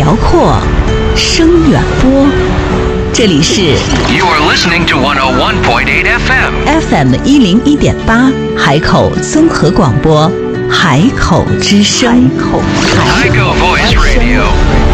辽阔，声远播。这里是 You are listening to 101.8 FM FM101.8海口综合广播，海口之声。 海口 Voice Radio